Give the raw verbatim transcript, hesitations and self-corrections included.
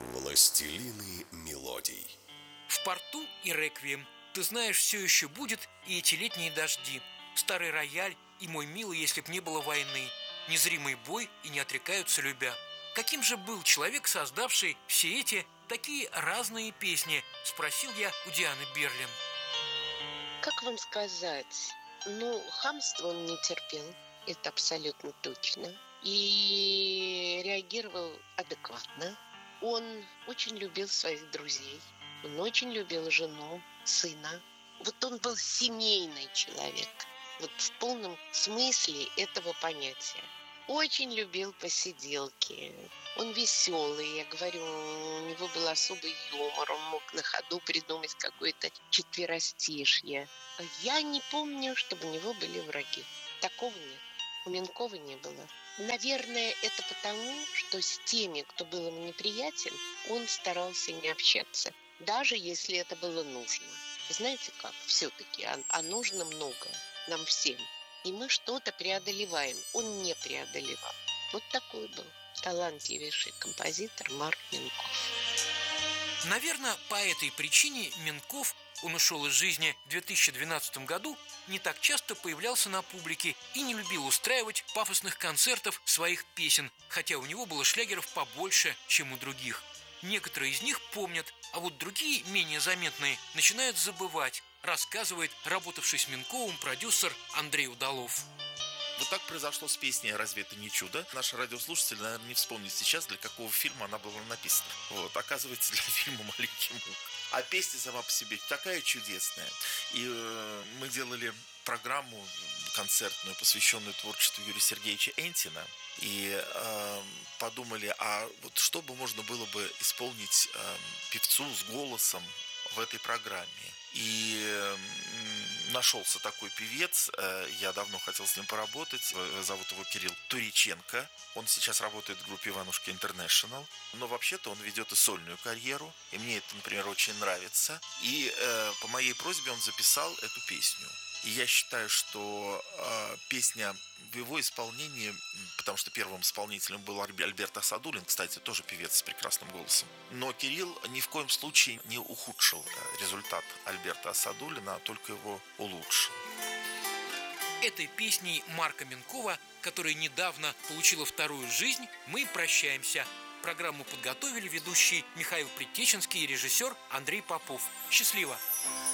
Властелины мелодий. В порту и реквием. Ты знаешь, все еще будет и эти летние дожди. Старый рояль и мой милый, если б не было войны. Незримый бой и не отрекаются любя. Каким же был человек, создавший все эти такие разные песни? Спросил я у Дианы Берлин. Как вам сказать? Ну, хамства он не терпел, это абсолютно точно. И реагировал адекватно. Он очень любил своих друзей. Он очень любил жену, сына. Вот он был семейный человек. Вот в полном смысле этого понятия. Очень любил посиделки. Он веселый, я говорю, у него был особый юмор. Он мог на ходу придумать какое-то четверостишье. Я не помню, чтобы у него были враги. Такого нет. У Минкова не было. Наверное, это потому, что с теми, кто был ему неприятен, он старался не общаться, даже если это было нужно. Знаете как? Все-таки, а, а нужно много нам всем. И мы что-то преодолеваем. Он не преодолевал. Вот такой был талантливейший композитор Марк Минков. Наверное, по этой причине Минков, он ушел из жизни в две тысячи двенадцатом году, не так часто появлялся на публике и не любил устраивать пафосных концертов своих песен, хотя у него было шлягеров побольше, чем у других. Некоторые из них помнят, а вот другие, менее заметные, начинают забывать, рассказывает работавший с Минковым продюсер Андрей Удалов. Вот так произошло с песней «Разве это не чудо?». Наши радиослушатели, наверное, не вспомнят сейчас, для какого фильма она была написана. Вот, оказывается, для фильма «Маленький Мук». А песня сама по себе такая чудесная. И э, мы делали программу концертную, посвященную творчеству Юрия Сергеевича Энтина. И э, подумали, а вот что бы можно было бы исполнить э, певцу с голосом в этой программе. И э, нашелся такой певец, э, я давно хотел с ним поработать, э, зовут его Кирилл Туриченко. Он сейчас работает в группе «Иванушки Интернешнл», но вообще-то он ведет и сольную карьеру, и мне это, например, очень нравится. И э, по моей просьбе он записал эту песню. И я считаю, что э, песня в его исполнении, потому что первым исполнителем был Альберт Асадулин, кстати, тоже певец с прекрасным голосом. Но Кирилл ни в коем случае не ухудшил результат Альберта Асадулина, а только его улучшил. Этой песней Марка Минкова, которая недавно получила вторую жизнь, мы прощаемся. Программу подготовили ведущий Михаил Предтеченский и режиссер Андрей Попов. Счастливо!